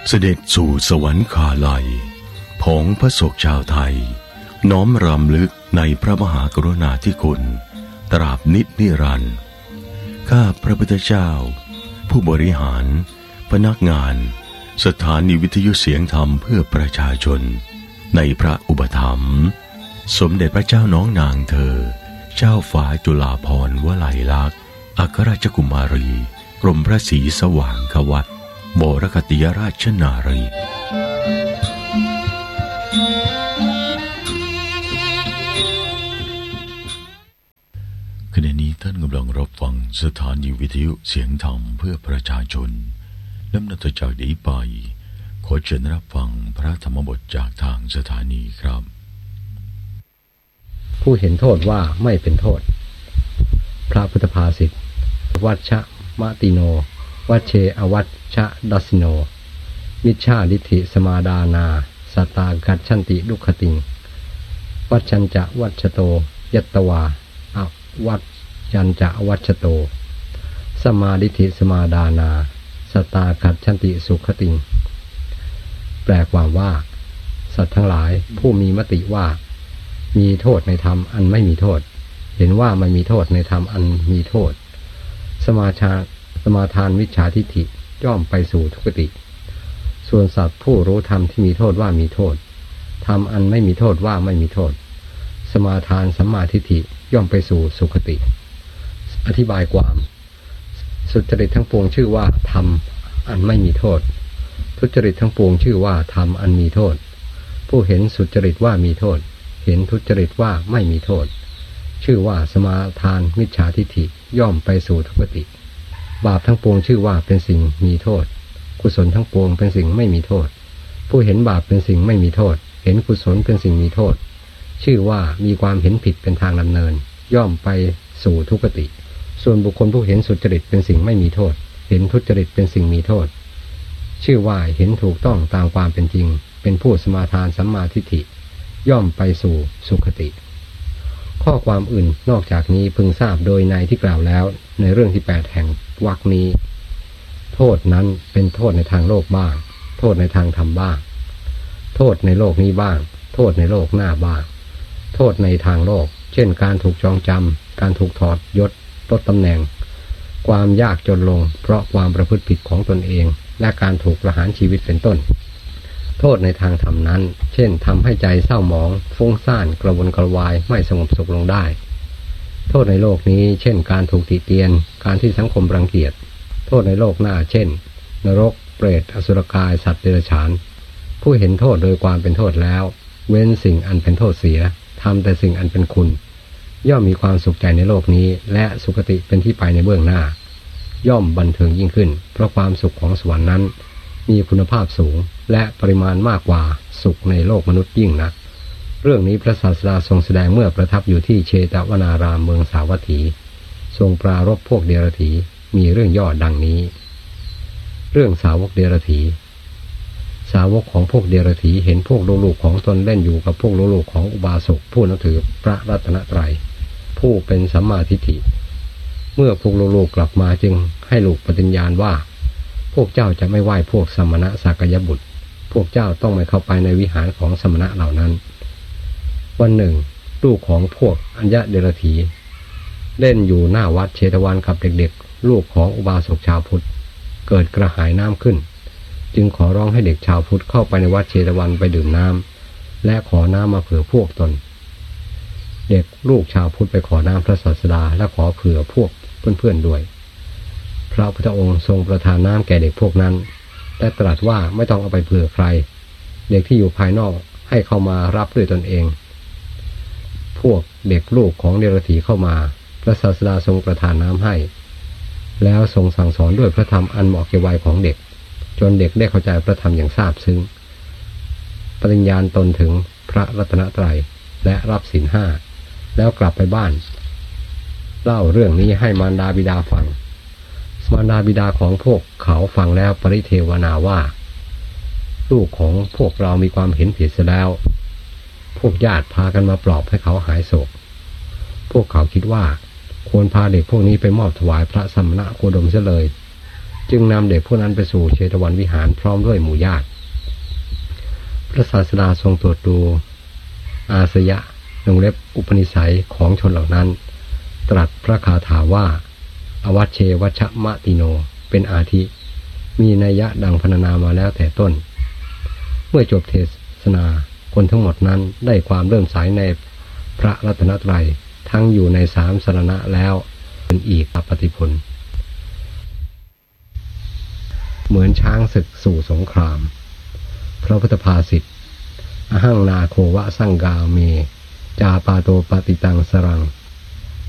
เสด็จสู่สวรรคาลัยผองพระศกชาวไทยน้อมรำลึกในพระมหากรุณาธิคุณตราบนิจนิรันดร์ข้าพระพุทธเจ้าผู้บริหารพนักงานสถานีวิทยุเสียงธรรมเพื่อประชาชนในพระอุปถัมภ์สมเด็จพระเจ้าน้องนางเธอเจ้าฟ้าจุฬาภรณ์วลัยลักษณ์อัครราชกุมารีกรมพระศรีสว่างควัตรบรคติยราชนารีขณะนี้ท่านกำลังรับฟังสถานีวิทยุเสียงธรรมเพื่อประชาชนลำดับต่อจากนี้ไปขอเชิญรับฟังพระธรรมบทจากทางสถานีครับผู้เห็นโทษว่าไม่เป็นโทษพระพุทธภาษิตวัชชะมะติโนวัชเชอวัชชะดัสสิโนมิจฉาทิฏฐิสมาดานาสัตตากัจฉันติดุขติงวัชชัญจะวัชโตยัตตวาอวัชชัญจะวัชโตสมาทิฏฐิสมาดานาสัตตากัจฉันติสุขติงแปลความว่าสัตว์ทั้งหลายผู้มีมติว่ามีโทษในธรรมอันไม่มีโทษเห็นว่ามันมีโทษในธรรมอันมีโทษสมาทานวิชชาทิฏฐิย่อมไปสู่ทุกติส่วนสัตว์ผู้รู้ธรรมที่มีโทษว่ามีโทษธรรมอันไม่มีโทษว่าไม่มีโทษสมาทานสัมมาทิฏฐิย่อมไปสู่สุคติอธิบายความสุจริตทั้งปวงชื่อว่าธรรมอันไม่มีโทษทุจริตทั้งปวงชื่อว่าธรรมอันมีโทษผู้เห็นสุจริตว่ามีโทษเห็นทุจริตว่าไม่มีโทษชื่อว่าสมาทานมิจฉาทิฏฐิย่อมไปสู่ทุกติบาปทั้งปวงชื่อว่าเป็นสิ่งมีโทษกุศลทั้งปวงเป็นสิ่งไม่มีโทษผู้เห็นบาปเป็นสิ่งไม่มีโทษเห็นกุศลเป็นสิ่งมีโทษชื่อว่ามีความเห็นผิดเป็นทางดำเนินย่อมไปสู่ทุกติส่วนบุคคลผู้เห็นสุจริตเป็นสิ่งไม่มีโทษเห็นทุจริตเป็นสิ่งมีโทษชื่อว่าเห็นถูกต้องตามความเป็นจริงเป็นผู้สมาทานสัมมาทิฏฐิย่อมไปสู่สุคติข้อความอื่นนอกจากนี้พึงทราบโดยในที่กล่าวแล้วในเรื่องที่8แห่งวรรคนี้โทษนั้นเป็นโทษในทางโลกบ้างโทษในทางธรรมบ้างโทษในโลกนี้บ้างโทษในโลกหน้าบ้างโทษในทางโลกเช่นการถูกจองจำการถูกถอดยศลดตำแหน่งความยากจนลงเพราะความประพฤติผิดของตนเองและการถูกประหารชีวิตเป็นต้นโทษในทางธรรมนั้นเช่นทำให้ใจเศร้าหมองฟุ้งซ่านกระวนกระวายไม่สงบสุขลงได้โทษในโลกนี้เช่นการถูกติเตียนการที่สังคมรังเกียจโทษในโลกหน้าเช่นนรกเปรตอสุรกายสัตว์เดรัจฉานผู้เห็นโทษโดยความเป็นโทษแล้วเว้นสิ่งอันเป็นโทษเสียทำแต่สิ่งอันเป็นคุณย่อมมีความสุขใจในโลกนี้และสุคติเป็นที่ไปในเบื้องหน้าย่อมบันเทิงยิ่งขึ้นเพราะความสุขของสวรรค์นั้นมีคุณภาพสูงและปริมาณมากกว่าสุขในโลกมนุษย์ยิ่งนักเรื่องนี้พระศาสดาทรงแสดงเมื่อประทับอยู่ที่เชตวนารามเมืองสาวัตถีทรงปรารภพวกเดรัจฉีมีเรื่องย่อดังนี้เรื่องสาวกเดรัจฉีสาวกของพวกเดรัจฉีเห็นพวกลูกๆของตนเล่นอยู่กับพวกลูกๆของอุบาสกผู้นับถือพระรัตนตรัยผู้เป็นสัมมาทิฏฐิเมื่อพวกลูกๆกลับมาจึงให้ลูกปฏิญญาณว่าพวกเจ้าจะไม่ไหว้พวกสมณะสากยบุตรพวกเจ้าต้องไม่เข้าไปในวิหารของสมณะเหล่านั้นวันหนึ่งลูกของพวกอัญญะเดรัจฉีเล่นอยู่หน้าวัดเชตวันกับเด็กๆลูกของอุบาสกชาวพุทธเกิดกระหายน้ำขึ้นจึงขอร้องให้เด็กชาวพุทธเข้าไปในวัดเชตวันไปดื่มน้ำและขอน้ำมาเผื่อพวกตนเด็กลูกชาวพุทธไปขอน้ำพระศาสดาและขอเผื่อพวกเพื่อนๆด้วยพระพุทธองค์ทรงประทานน้ำแก่เด็กพวกนั้นแต่ตรัสว่าไม่ต้องเอาไปเผื่อใครเด็กที่อยู่ภายนอกให้เข้ามารับด้วยตนเองพวกเด็กลูกของเดรัจฉีเข้ามาพระศาสดาทรงประทานน้ำให้แล้วทรงสั่งสอนด้วยพระธรรมอันเหมาะแก่วัยของเด็กจนเด็กได้เข้าใจพระธรรมอย่างซาบซึ้งปฏิญญาณตนถึงพระรัตนตรัยและรับศีล5แล้วกลับไปบ้านเล่าเรื่องนี้ให้มารดาบิดาฟังมารดาบิดาของพวกเขาฟังแล้วปริเทวนาว่าลูกของพวกเรามีความเห็นผิดเสียแล้วพวกญาติพากันมาปลอบให้เขาหายโศกพวกเขาคิดว่าควรพาเด็กพวกนี้ไปมอบถวายพระสมณโคดมเสียเลยจึงนำเด็กพวกนั้นไปสู่เชตวันวิหารพร้อมด้วยหมู่ญาติพระศาสดาทรงตรวจดูอาสยะอุปนิสัยของชนเหล่านั้นตรัสพระคาถาว่าอวัชเชวัชมะติโนเป็นอาทิมีนัยยะดังพรรณนามาแล้วแต่ต้นเมื่อจบเทศนาคนทั้งหมดนั้นได้ความเริ่มใสในพระรัตนตรัยทั้งอยู่ในสามสรณะแล้วเป็นอีกปฏิผลเหมือนช้างศึกสู่สงครามพระพุทธภาษิตอหังนาโควะสังกาเมจาปาโตปฏิตังสรัง